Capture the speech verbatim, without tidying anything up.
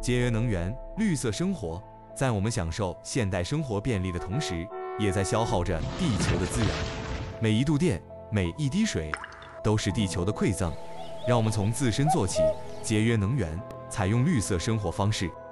节约能源、绿色生活，在我们享受现代生活便利的同时，也在消耗着地球的资源。每一度电，每一滴水，都是地球的馈赠。让我们从自身做起，节约能源，采用绿色生活方式。